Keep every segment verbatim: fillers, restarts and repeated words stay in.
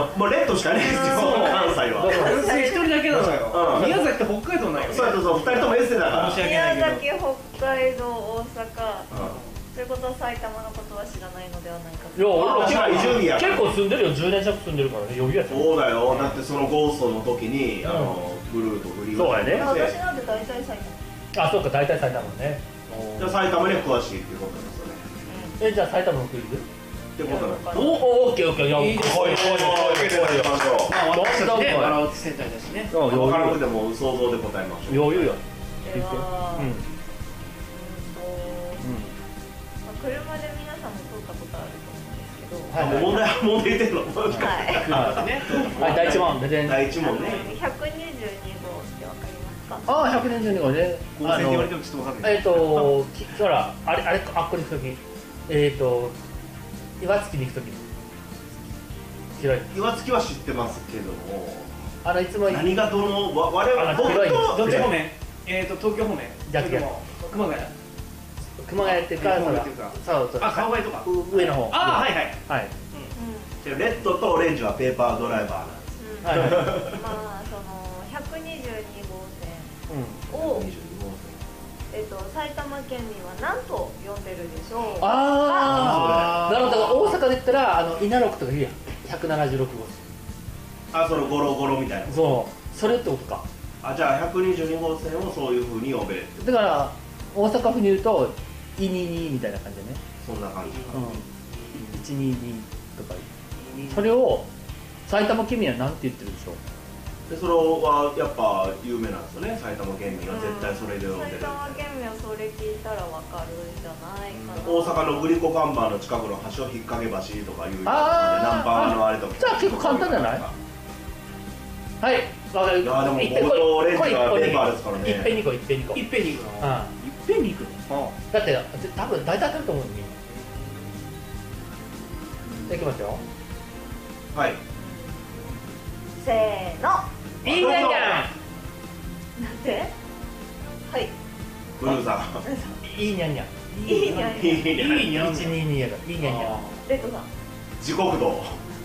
もうレッドしかねえですよ、関西は。 関西一人だけなのよ。宮崎って北海道ないよね。 そうそうそう、ふたりともエッセだから。 宮崎、北海道、大阪ということは埼玉のことは知らないのではないかと。 いや、俺ら移住民や結構住んでるよ、じゅうねん近く住んでるからね、余裕やった。 そうだよ、だってそのゴーストの時にあのブルーとグリーン。 そうやね。 私なんて大体埼玉。 あ、そうか、大体埼玉ね。 じゃあ埼玉に詳しいっていうことですよね。 え、じゃあ埼玉のクイズってことなんです。 おお、オッケーオッケー、いや、 いいですね。 こいこいこいこいよ。 まあ私たちね、バラ落ちセンターだしね。 分からなくても想像で答えましょう。 余裕よ。 では、 うん。 車で皆さんも通ったことあると思うんですけど、 はいはい。 問題は問題出てるの。 はい。 はい、第一問、で第一問ね。 ひゃくにじゅうにごうってわかりますか？ ああ、ひゃくにじゅうにごね。 合成って言われてもちょっとわかんない。 えっと、ほら、あれ、あれ、あっこに行くとき、えっと、岩槻に行くとき。広い。 岩槻は知ってますけども。 あの、いつも。 何がどの、わ、我々、 僕と。 どっち方面？えっと、東京方面。 じゃあ、 熊谷。 熊谷っていうか、そうそう。 あ、川越とか。 上の方。 あ、はいはい。 はい。 レッドとオレンジはペーパードライバーなんです。 はいはい。 まあ、そのひゃくにじゅうにごうせんを、えっと埼玉県民は何と呼んでるでしょう？ ああ、なるほど。大阪で言ったら、あの稲六とかいいやん。ひゃくななじゅうろくごう。 あ、そのゴロゴロみたいな。 そう、それってことか。 あ、じゃあひゃくにじゅうにごうせんをそういう風に呼べる。 だから大阪府に言うといちにーにみたいな感じでね。 そんな感じ。 うん。いちにーにとか。それを埼玉県民はなんて言ってるでしょう？ でそれはやっぱ有名なんですよね。埼玉県民は絶対それで呼んでる。 埼玉県民はそれ聞いたらわかるんじゃないかな。 大阪のグリコ看板の近くの橋を引っ掛け橋とかいうナンバーのあれとか。 じゃあ結構簡単じゃない？はい、わかる。 いやでもゴールドオレンジはペーパーですからね。 いっぺんに行こう、いっぺんに行こう。 いっぺんに行くの？いっぺんに行くの？ だって多分大体当たると思うのに。いきますよ。 はい。 せーの。 いいねんやん。 なんて？はい。 ブルーさん。いいにゃんにゃん。 いいにゃんにゃん。 ん。いいにゃん。 いちにーにやから。いいにゃんにゃん。 レッドさん。 時刻道。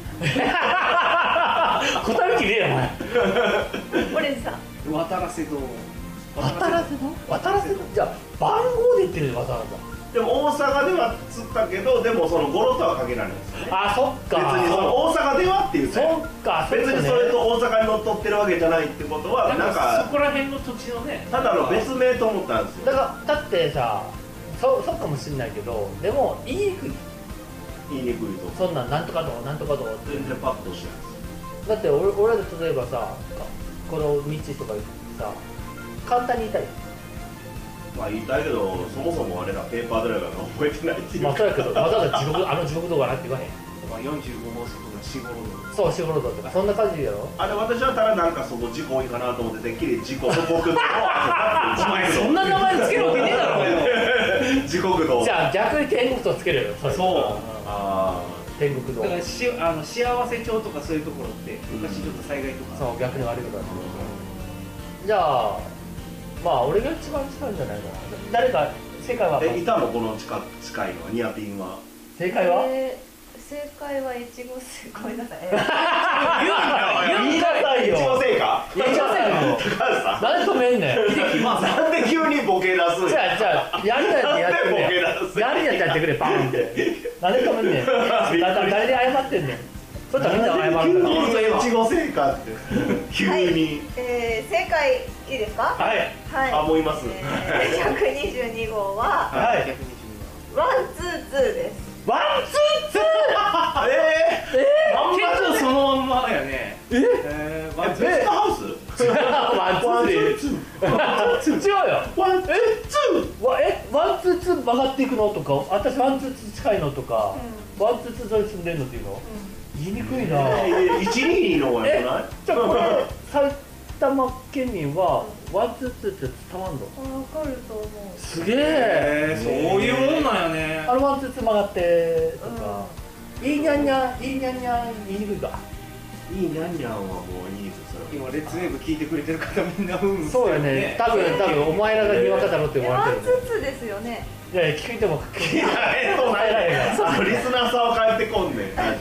答えきれえよお前。 オレンジさん。 渡らせ堂。 渡らせ堂？渡らせ堂？じゃあ番号で言ってるよ、渡らせ堂。 でも大阪では釣ったけど、でもその語呂とは限らないですよね。 あ、そっか。 別にその大阪ではっていう。 そっか。 別にそれと大阪にのっとってるわけじゃないってことはなんかそこら辺の土地のね。 ただの別名と思ったんですよ。 だからだってさ、そそうかもしれないけど、でも言いにくい。 言いにくいと。 そんなんなんとかとなんとかと全然パッとしないです。 だって俺俺ら例えばさ、この道とかさ、簡単に言いたい。 まあ言いたいけど、そもそもあれらペーパードライバーが覚えてないっていう。 まあそうやけど、わざわざ地獄あの地獄道がなって言わへん。 まあよんじゅうごごうせんとかしごろ道。 そう、しごろ道とかそんな感じやろ。 あれ私はただなんかそこ事故多いかなと思っててっきり事故の国道をお前そんな名前つけるわけねえだろ。 地獄道。 じゃあ逆に天国道つけるよ。それそう。 あ天国道。 だからしあの幸せ町とかそういうところって昔ちょっと災害とか。 そう、逆に悪いことだ。じゃあまあ俺が一番近いんじゃないかな。誰か正解は？ え、いたのこの近近いのはニアピンは。 正解は？ えー正解はいちごせい。ごめんなさい。 言いなさいよ。 いちごせいか？ いちごせいか。 高橋さん。 なんで止めんねん。 なんで急にボケ出すんじゃあじゃあやるやってやってくれ。やるやってやってくれバーンって。なんで止めんねん。だ誰で謝ってんねん。そしたらみんな謝るから。 急にいちごせいかって急に。 えー正解いいですか？ はい。 はい。 あ、もういます。 ひゃくにじゅうにごうははい。 ワンツーツーです。 ワンツーツー。 ええ。 結構そのままやね。 え？ えー、 ワンツーハウス？ ワンツーツー。違うよ。 ワンツーツー。 わえワンツーツー曲がっていくのとか、私ワンツーツー近いのとか、ワンツーツー沿い住んでんのっていうの？言いにくいな。 いちにーにーの方がよくない？ じゃあこれ埼玉県民はワンツーツーって伝わんの？ わかると思う。 すげえー、 え。 そういうもんなんやね。 あのワンツーツー曲がってとか、いいにゃんにゃんいいにゃんにゃん言いにくいか。 いいにゃんにゃんはもういいですよ。 今レッツウェーブ聞いてくれてる方みんなうんそうやね。多分多分お前らがにわかだろって思わワンれてる。 ツーツーですよね。 いやいや聞いても聞いてもいや、えっと、リスナーさんは帰ってこんねん。大丈夫。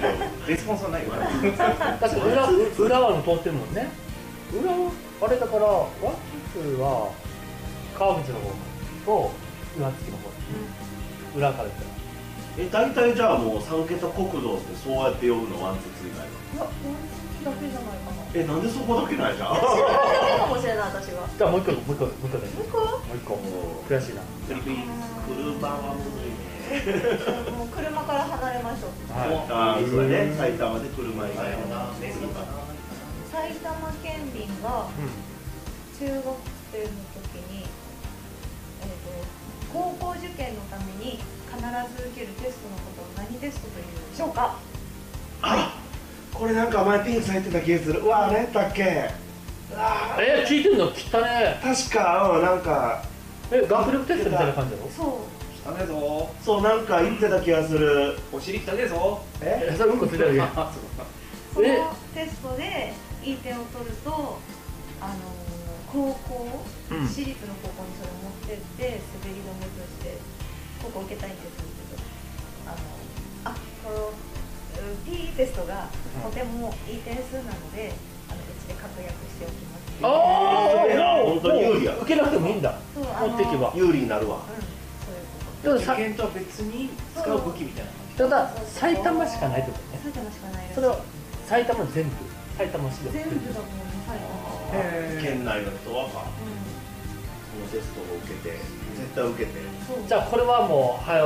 レスポンスはないよ。 確かに裏裏側の通ってるもんね。裏あれだからワックスは川口の方と岩槻の方、うん、裏から言ったら。 え、大体じゃあもうさん桁国道ってそうやって呼ぶのワンツーツー以外は。 いや、ワンツーだけじゃないかな。 え、なんでそこだけないじゃん。 知らないかもしれない私が。 じゃあもう一個もう一個もう一個で。 もう一個？ もう一個。悔しいな。 クリクリ車はむずいね。 もう車から離れましょう。 はい。 ああ、そうだね。埼玉で車以外はな。 埼玉県民が中学生の時に、えーと、高校受験のために必ず受けるテストのことを何テストというでしょうか。 あ、これなんか前ピンクされてた気がする。うわ、何やったっけ。あえ、聞いてるの来たね。 確か、うん、なんかえ、学力テストみたいな感じだろ。 そう汚ねえぞ。 そう、なんか言ってた気がする。 お尻汚ねえぞ。 え、 え、それうんこついてるけど。 そのテストでいい点を取ると、あの高校、 うん、 私立の高校にそれを持ってって滑り止めとしてここ受けたいんですけど、あのあこの P テストがとてもいい点数なので、あのうちで確約しておきます。 ああ、 本当に有利や。 受けなくてもいいんだ。 そう、 持っていけば。 有利になるわ。 うん、そういうこと。 受験とは別に使う武器みたいなただ埼玉しかないってことね。 埼玉しかないらしい。 それは埼玉全部、埼玉市で全部だもんね、埼玉。 へー、県内の人はか、 うこのテストを受けて、絶対受けて。 ん、そう。 じゃあこれはもう、はい、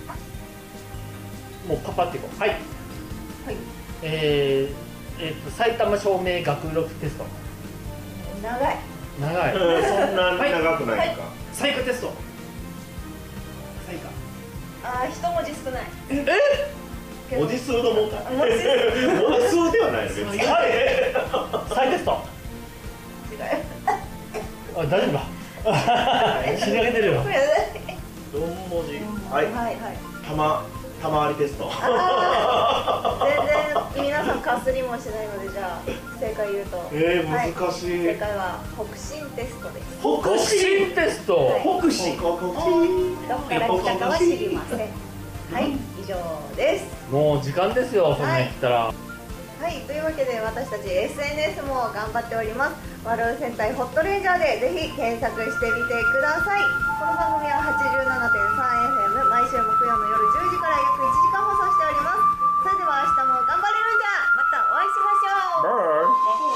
もうパパっていこう。はい。 はい。 えー、えー、と埼玉証明学力テスト。 長い。 長い。 うん、そんな長くないか。 最下テスト。最下。 ああ、一文字少ない。 え？ 文字数の問題。 文字数。 文字数ではないの別に。 再テスト。 違う。 あ、大丈夫か。死にかけてるよ。 これ四文字。はい。 はいはい。 たま、たまわりテスト。 あー全然皆さんかすりもしないので、じゃあ正解言うと。 えー、 はい難しい。 正解は北進テストです。 北進テスト。 はい北進。北進。 どこから来たかは知りません。はい、以上です。 もう時間ですよ、そんなに来たら。 はい、というわけで私たち エスエヌエス も頑張っております。ワル戦隊ホットレンジャーでぜひ検索してみてください。この番組は はちじゅうななてんさんエフエム 毎週木曜の夜じゅうじから約いちじかん放送しております。それでは明日も頑張れるんじゃ。またお会いしましょう。 バイ。